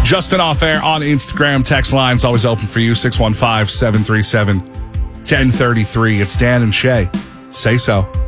Justin Off Air on Instagram. Text line's always open for you. 615-737-1033. It's Dan and Shay. Say so.